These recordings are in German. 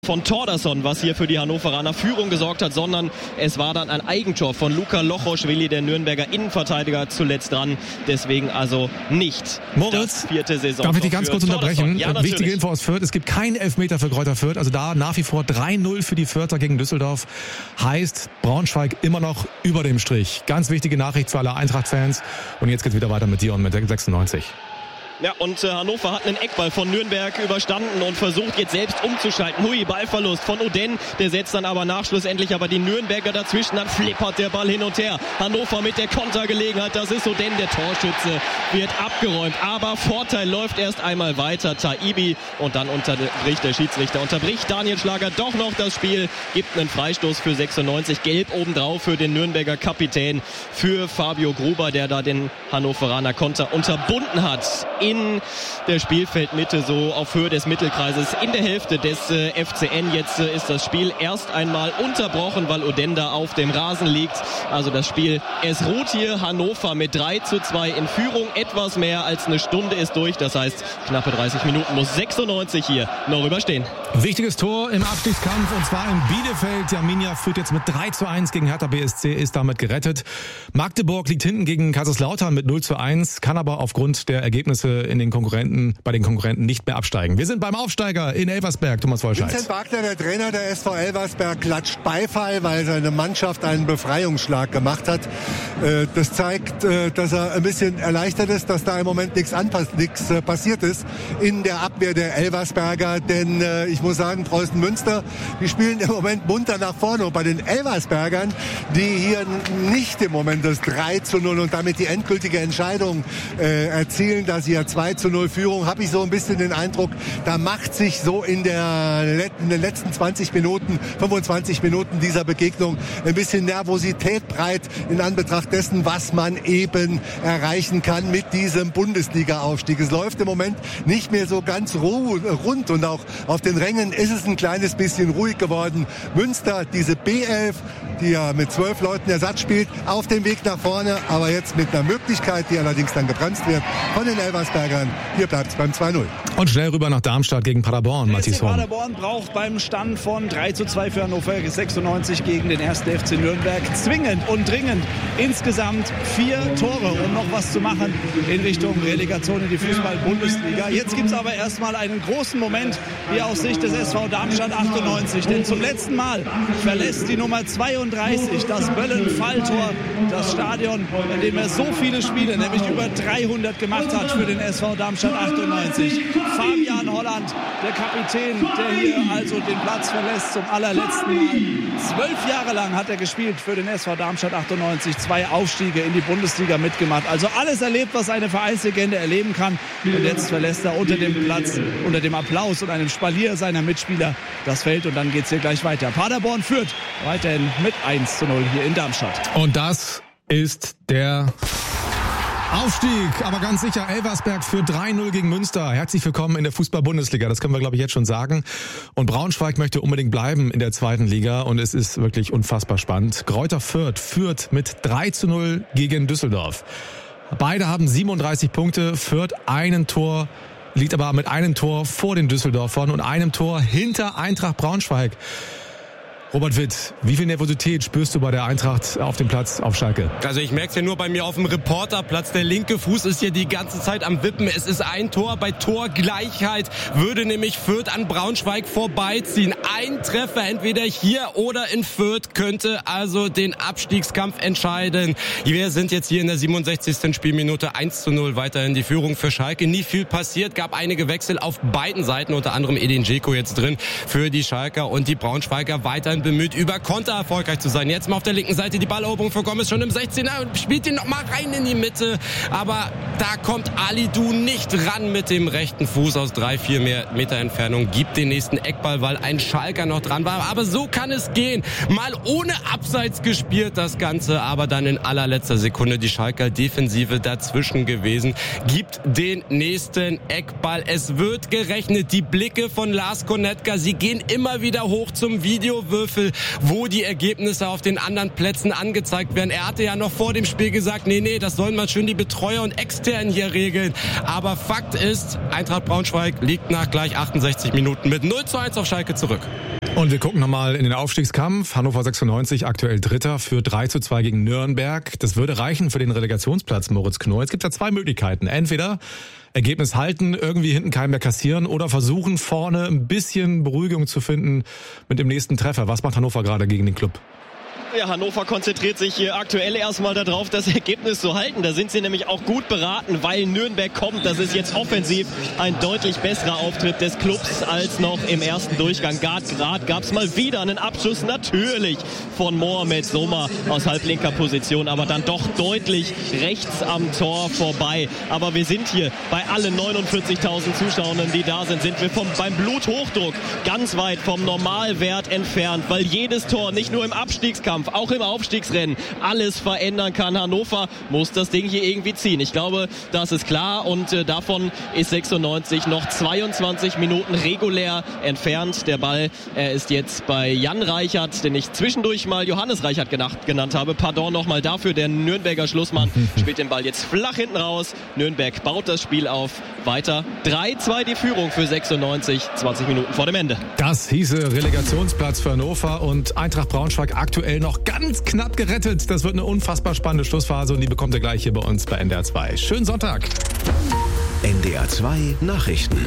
von Thordarson, was hier für die Hannoveraner Führung gesorgt hat, sondern es war dann ein Eigentor von Luka Lochoschwili, der Nürnberger Innenverteidiger, zuletzt dran. Deswegen also nicht Moritz, das 4. Saison. darf ich dich ganz kurz unterbrechen? Ja, wichtige Info aus Fürth, es gibt keinen Elfmeter für Greuther Fürth, also da nach wie vor 3-0 für die Fürther gegen Düsseldorf. Heißt, Braunschweig immer noch über dem Strich. Ganz wichtige Nachricht für alle Eintracht-Fans. Und jetzt geht's wieder weiter mit Dion mit 96. Ja, und Hannover hat einen Eckball von Nürnberg überstanden und versucht jetzt selbst umzuschalten. Hui, Ballverlust von Oden, der setzt dann aber nach, schlussendlich aber die Nürnberger dazwischen, dann flippert der Ball hin und her. Hannover mit der Kontergelegenheit, das ist Oden, der Torschütze, wird abgeräumt, aber Vorteil läuft erst einmal weiter. Taibi und dann unterbricht der Schiedsrichter, unterbricht Daniel Schlager doch noch das Spiel, gibt einen Freistoß für 96, gelb obendrauf für den Nürnberger Kapitän, für Fabio Gruber, der da den Hannoveraner Konter unterbunden hat. In der Spielfeldmitte, so auf Höhe des Mittelkreises, in der Hälfte des FCN. Jetzt ist das Spiel erst einmal unterbrochen, weil Odenda auf dem Rasen liegt. Also das Spiel, es ruht hier. Hannover mit 3-2 in Führung. Etwas mehr als eine Stunde ist durch. Das heißt, knappe 30 Minuten muss 96 hier noch überstehen. Wichtiges Tor im Abstiegskampf und zwar in Bielefeld. Arminia führt jetzt mit 3-1 gegen Hertha BSC, ist damit gerettet. Magdeburg liegt hinten gegen Kaiserslautern mit 0-1, kann aber aufgrund der Ergebnisse bei den Konkurrenten nicht mehr absteigen. Wir sind beim Aufsteiger in Elversberg, Thomas Wolscheid. Vincent Wagner, der Trainer der SV Elversberg, klatscht Beifall, weil seine Mannschaft einen Befreiungsschlag gemacht hat. Das zeigt, dass er ein bisschen erleichtert ist, dass da im Moment nichts passiert ist in der Abwehr der Elversberger. Denn ich muss sagen, Preußen Münster, die spielen im Moment munter nach vorne. Und bei den Elversbergern, die hier nicht im Moment das 3-0 und damit die endgültige Entscheidung erzielen, dass sie 2-0 Führung, habe ich so ein bisschen den Eindruck, da macht sich so in den letzten 20 Minuten, 25 Minuten dieser Begegnung ein bisschen Nervosität breit in Anbetracht dessen, was man eben erreichen kann mit diesem Bundesliga-Aufstieg. Es läuft im Moment nicht mehr so ganz rund und auch auf den Rängen ist es ein kleines bisschen ruhig geworden. Münster, diese B11, die ja mit 12 Leuten Ersatz spielt, auf dem Weg nach vorne, aber jetzt mit einer Möglichkeit, die allerdings dann gebremst wird von den Elversbergern. Hier bleibt es beim 2-0. Und schnell rüber nach Darmstadt gegen Paderborn, Matthias Horn. Paderborn braucht beim Stand von 3-2 für Hannover 96 gegen den 1. FC Nürnberg zwingend und dringend insgesamt 4 Tore, um noch was zu machen in Richtung Relegation in die Fußball-Bundesliga. Jetzt gibt es aber erstmal einen großen Moment hier aus Sicht des SV Darmstadt 98, denn zum letzten Mal verlässt die Nummer 32, das Böllen-Falltor, das Stadion, in dem er so viele Spiele, nämlich über 300 gemacht hat für den SV Darmstadt 98. Fabian Holland, der Kapitän, der hier also den Platz verlässt zum allerletzten Mal. 12 Jahre lang hat er gespielt für den SV Darmstadt 98, 2 Aufstiege in die Bundesliga mitgemacht. Also alles erlebt, was eine Vereinslegende erleben kann. Und jetzt verlässt er unter dem Platz, unter dem Applaus und einem Spalier seiner Mitspieler das Feld. Und dann geht es hier gleich weiter. Paderborn führt weiterhin mit 1-0 hier in Darmstadt. Und das ist der Aufstieg, aber ganz sicher, Elversberg für 3-0 gegen Münster. Herzlich willkommen in der Fußball-Bundesliga, das können wir, glaube ich, jetzt schon sagen. Und Braunschweig möchte unbedingt bleiben in der 2. Liga und es ist wirklich unfassbar spannend. Greuther Fürth führt mit 3-0 gegen Düsseldorf. Beide haben 37 Punkte, Fürth liegt aber mit einem Tor vor den Düsseldorfern und einem Tor hinter Eintracht Braunschweig. Robert Witt, wie viel Nervosität spürst du bei der Eintracht auf dem Platz auf Schalke? Also ich merke es ja nur bei mir auf dem Reporterplatz. Der linke Fuß ist hier die ganze Zeit am Wippen. Es ist ein Tor. Bei Torgleichheit würde nämlich Fürth an Braunschweig vorbeiziehen. Ein Treffer entweder hier oder in Fürth könnte also den Abstiegskampf entscheiden. Wir sind jetzt hier in der 67. Spielminute 1-0 weiterhin die Führung für Schalke. Nie viel passiert, gab einige Wechsel auf beiden Seiten, unter anderem Edin Dzeko jetzt drin für die Schalker und die Braunschweiger weiterhin bemüht, über Konter erfolgreich zu sein. Jetzt mal auf der linken Seite die Balleroberung für Gomez schon im 16er und spielt ihn noch mal rein in die Mitte. Aber da kommt Alidou nicht ran mit dem rechten Fuß aus 3-4 Meter Entfernung. Gibt den nächsten Eckball, weil ein Schalker noch dran war. Aber so kann es gehen. Mal ohne Abseits gespielt das Ganze, aber dann in allerletzter Sekunde die Schalker Defensive dazwischen gewesen. Gibt den nächsten Eckball. Es wird gerechnet. Die Blicke von Lars Konetka, sie gehen immer wieder hoch zum Videowürfel. Würfel, wo die Ergebnisse auf den anderen Plätzen angezeigt werden. Er hatte ja noch vor dem Spiel gesagt, nee, das sollen mal schön die Betreuer und Externen hier regeln. Aber Fakt ist, Eintracht Braunschweig liegt nach gleich 68 Minuten mit 0:1 auf Schalke zurück. Und wir gucken nochmal in den Aufstiegskampf. Hannover 96 aktuell Dritter für 3:2 gegen Nürnberg. Das würde reichen für den Relegationsplatz, Moritz Knorr. Es gibt da zwei Möglichkeiten. Entweder Ergebnis halten, irgendwie hinten keinen mehr kassieren oder versuchen vorne ein bisschen Beruhigung zu finden mit dem nächsten Treffer. Was macht Hannover gerade gegen den Club? Ja, Hannover konzentriert sich hier aktuell erstmal darauf, das Ergebnis zu halten. Da sind sie nämlich auch gut beraten, weil Nürnberg kommt. Das ist jetzt offensiv ein deutlich besserer Auftritt des Clubs als noch im ersten Durchgang. Gerade gab es mal wieder einen Abschuss, natürlich von Mohamed Sommer aus halblinker Position, aber dann doch deutlich rechts am Tor vorbei. Aber wir sind hier bei allen 49.000 Zuschauern, die da sind wir beim Bluthochdruck ganz weit vom Normalwert entfernt, weil jedes Tor nicht nur im Abstiegskampf, auch im Aufstiegsrennen alles verändern kann. Hannover muss das Ding hier irgendwie ziehen. Ich glaube, das ist klar und davon ist 96 noch 22 Minuten regulär entfernt. Der Ball ist jetzt bei Jan Reichert, den ich zwischendurch mal Johannes Reichert genannt habe. Pardon nochmal dafür. Der Nürnberger Schlussmann spielt den Ball jetzt flach hinten raus. Nürnberg baut das Spiel auf. Weiter 3:2 die Führung für 96, 20 Minuten vor dem Ende. Das hieße Relegationsplatz für Hannover und Eintracht Braunschweig aktuell noch ganz knapp gerettet. Das wird eine unfassbar spannende Schlussphase und die bekommt ihr gleich hier bei uns bei NDR 2. Schönen Sonntag. NDR 2 Nachrichten.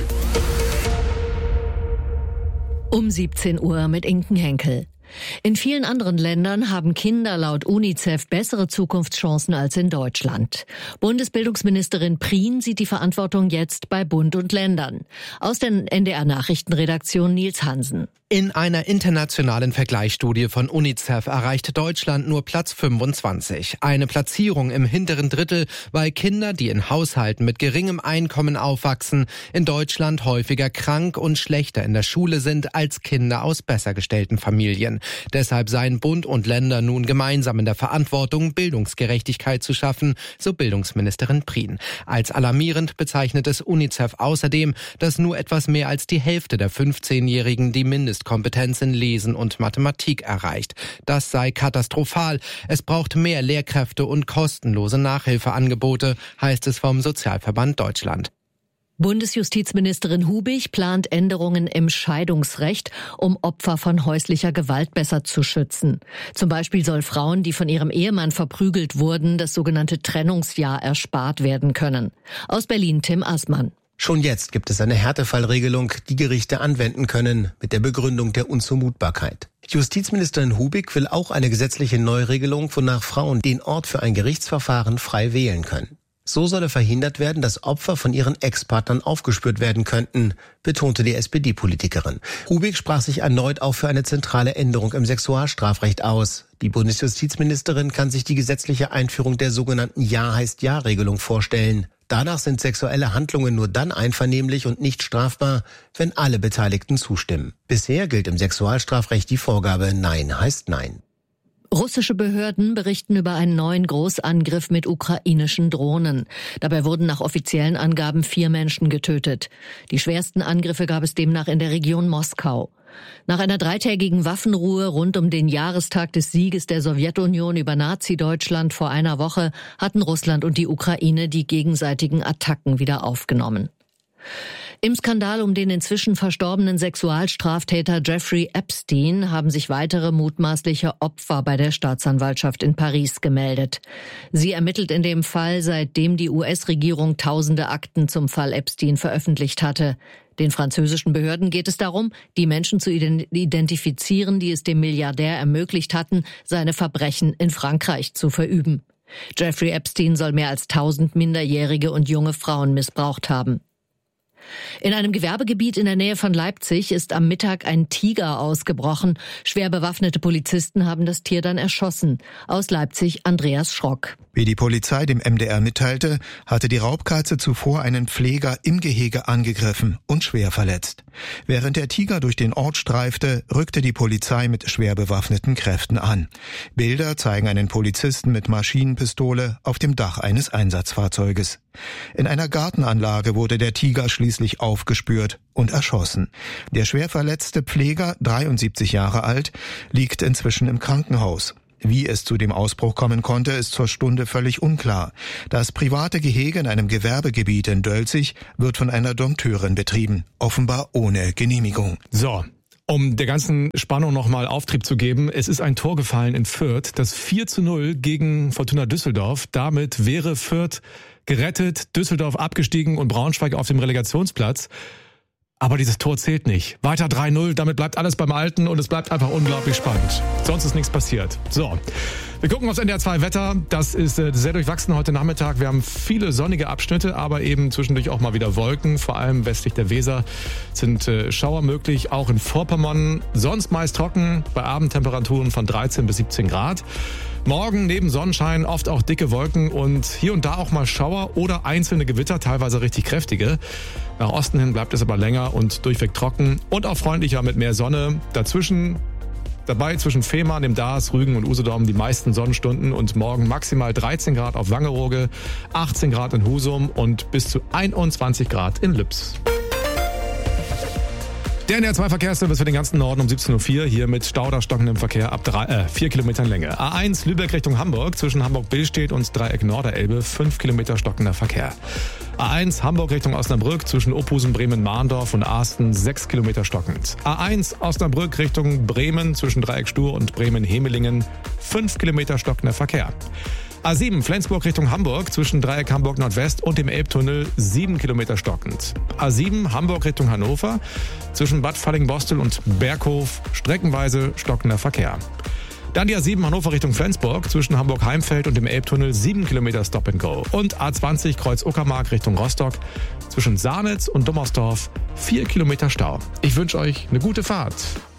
Um 17 Uhr mit Inken Henkel. In vielen anderen Ländern haben Kinder laut UNICEF bessere Zukunftschancen als in Deutschland. Bundesbildungsministerin Prien sieht die Verantwortung jetzt bei Bund und Ländern. Aus der NDR-Nachrichtenredaktion Nils Hansen. In einer internationalen Vergleichsstudie von UNICEF erreicht Deutschland nur Platz 25. Eine Platzierung im hinteren Drittel, weil Kinder, die in Haushalten mit geringem Einkommen aufwachsen, in Deutschland häufiger krank und schlechter in der Schule sind als Kinder aus besser gestellten Familien. Deshalb seien Bund und Länder nun gemeinsam in der Verantwortung, Bildungsgerechtigkeit zu schaffen, so Bildungsministerin Prien. Als alarmierend bezeichnet es UNICEF außerdem, dass nur etwas mehr als die Hälfte der 15-Jährigen die Mindestkompetenz in Lesen und Mathematik erreicht. Das sei katastrophal. Es braucht mehr Lehrkräfte und kostenlose Nachhilfeangebote, heißt es vom Sozialverband Deutschland. Bundesjustizministerin Hubig plant Änderungen im Scheidungsrecht, um Opfer von häuslicher Gewalt besser zu schützen. Zum Beispiel soll Frauen, die von ihrem Ehemann verprügelt wurden, das sogenannte Trennungsjahr erspart werden können. Aus Berlin Tim Assmann. Schon jetzt gibt es eine Härtefallregelung, die Gerichte anwenden können, mit der Begründung der Unzumutbarkeit. Justizministerin Hubig will auch eine gesetzliche Neuregelung, wonach Frauen den Ort für ein Gerichtsverfahren frei wählen können. So solle verhindert werden, dass Opfer von ihren Ex-Partnern aufgespürt werden könnten, betonte die SPD-Politikerin. Hubig sprach sich erneut auch für eine zentrale Änderung im Sexualstrafrecht aus. Die Bundesjustizministerin kann sich die gesetzliche Einführung der sogenannten Ja-heißt-Ja-Regelung vorstellen. Danach sind sexuelle Handlungen nur dann einvernehmlich und nicht strafbar, wenn alle Beteiligten zustimmen. Bisher gilt im Sexualstrafrecht die Vorgabe Nein heißt Nein. Russische Behörden berichten über einen neuen Großangriff mit ukrainischen Drohnen. Dabei wurden nach offiziellen Angaben 4 Menschen getötet. Die schwersten Angriffe gab es demnach in der Region Moskau. Nach einer 3-tägigen Waffenruhe rund um den Jahrestag des Sieges der Sowjetunion über Nazi-Deutschland vor einer Woche hatten Russland und die Ukraine die gegenseitigen Attacken wieder aufgenommen. Im Skandal um den inzwischen verstorbenen Sexualstraftäter Jeffrey Epstein haben sich weitere mutmaßliche Opfer bei der Staatsanwaltschaft in Paris gemeldet. Sie ermittelt in dem Fall, seitdem die US-Regierung tausende Akten zum Fall Epstein veröffentlicht hatte. Den französischen Behörden geht es darum, die Menschen zu identifizieren, die es dem Milliardär ermöglicht hatten, seine Verbrechen in Frankreich zu verüben. Jeffrey Epstein soll mehr als 1000 Minderjährige und junge Frauen missbraucht haben. In einem Gewerbegebiet in der Nähe von Leipzig ist am Mittag ein Tiger ausgebrochen. Schwer bewaffnete Polizisten haben das Tier dann erschossen. Aus Leipzig Andreas Schrock. Wie die Polizei dem MDR mitteilte, hatte die Raubkatze zuvor einen Pfleger im Gehege angegriffen und schwer verletzt. Während der Tiger durch den Ort streifte, rückte die Polizei mit schwer bewaffneten Kräften an. Bilder zeigen einen Polizisten mit Maschinenpistole auf dem Dach eines Einsatzfahrzeuges. In einer Gartenanlage wurde der Tiger schließlich aufgespürt und erschossen. Der schwer verletzte Pfleger, 73 Jahre alt, liegt inzwischen im Krankenhaus. Wie es zu dem Ausbruch kommen konnte, ist zur Stunde völlig unklar. Das private Gehege in einem Gewerbegebiet in Dölzig wird von einer Dompteurin betrieben, offenbar ohne Genehmigung. So, um der ganzen Spannung nochmal Auftrieb zu geben, es ist ein Tor gefallen in Fürth, das 4:0 gegen Fortuna Düsseldorf. Damit wäre Fürth gerettet, Düsseldorf abgestiegen und Braunschweig auf dem Relegationsplatz. Aber dieses Tor zählt nicht. Weiter 3:0, damit bleibt alles beim Alten und es bleibt einfach unglaublich spannend. Sonst ist nichts passiert. So, wir gucken aufs NDR 2 Wetter. Das ist sehr durchwachsen heute Nachmittag. Wir haben viele sonnige Abschnitte, aber eben zwischendurch auch mal wieder Wolken. Vor allem westlich der Weser sind Schauer möglich, auch in Vorpommern. Sonst meist trocken, bei Abendtemperaturen von 13 bis 17 Grad. Morgen neben Sonnenschein oft auch dicke Wolken und hier und da auch mal Schauer oder einzelne Gewitter, teilweise richtig kräftige. Nach Osten hin bleibt es aber länger und durchweg trocken und auch freundlicher mit mehr Sonne. Dabei zwischen Fehmarn, dem Daas, Rügen und Usedom die meisten Sonnenstunden und morgen maximal 13 Grad auf Wangerooge, 18 Grad in Husum und bis zu 21 Grad in Lübs. Der NDR 2 Verkehrsservice für den ganzen Norden um 17:04 Uhr, hier mit Stau oder stockendem Verkehr ab 4 Kilometern Länge. A1 Lübeck Richtung Hamburg, zwischen Hamburg-Billstedt und Dreieck Norderelbe, 5 Kilometer stockender Verkehr. A1 Hamburg Richtung Osnabrück, zwischen Ophusen, Bremen-Mahndorf und Ahsten, 6 Kilometer stockend. A1 Osnabrück Richtung Bremen, zwischen Dreieck Stur und Bremen-Hemelingen, 5 Kilometer stockender Verkehr. A7 Flensburg Richtung Hamburg, zwischen Dreieck Hamburg Nordwest und dem Elbtunnel, 7 Kilometer stockend. A7 Hamburg Richtung Hannover, zwischen Bad Fallingbostel und Berghof, streckenweise stockender Verkehr. Dann die A7 Hannover Richtung Flensburg, zwischen Hamburg-Heimfeld und dem Elbtunnel, 7 Kilometer Stop and Go. Und A20 Kreuz Uckermark Richtung Rostock, zwischen Sarnitz und Dummersdorf, 4 Kilometer Stau. Ich wünsche euch eine gute Fahrt.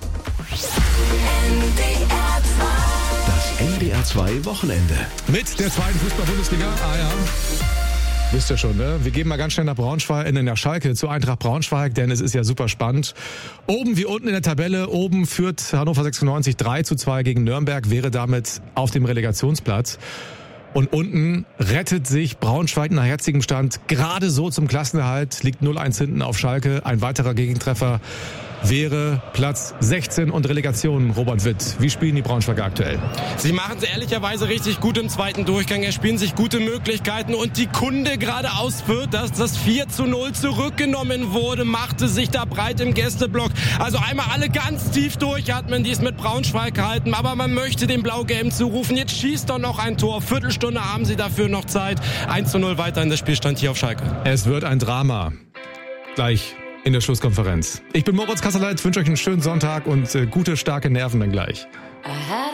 NDR 2 Wochenende. Mit der zweiten Fußball-Bundesliga. Ja. Wisst ihr schon, ne? Wir gehen mal ganz schnell nach Braunschweig, nach Schalke zu Eintracht Braunschweig, denn es ist ja super spannend. Oben wie unten in der Tabelle, oben führt Hannover 96 3:2 gegen Nürnberg, wäre damit auf dem Relegationsplatz. Und unten rettet sich Braunschweig nach jetzigem Stand gerade so zum Klassenerhalt, liegt 0:1 hinten auf Schalke. Ein weiterer Gegentreffer wäre Platz 16 und Relegation. Robert Witt, wie spielen die Braunschweiger aktuell? Sie machen es ehrlicherweise richtig gut im zweiten Durchgang. Erspielen sich gute Möglichkeiten und die Kunde gerade aus Fürth, dass das 4:0 zurückgenommen wurde, machte sich da breit im Gästeblock. Also einmal alle ganz tief durchatmen, die es mit Braunschweig halten, aber man möchte den Blau-Gelben zurufen. Jetzt schießt doch noch ein Tor. Viertelstunde haben sie dafür noch Zeit. 1:0 weiter in der Spielstand hier auf Schalke. Es wird ein Drama. Gleich in der Schlusskonferenz. Ich bin Moritz Kasserleit, wünsche euch einen schönen Sonntag und gute, starke Nerven dann gleich.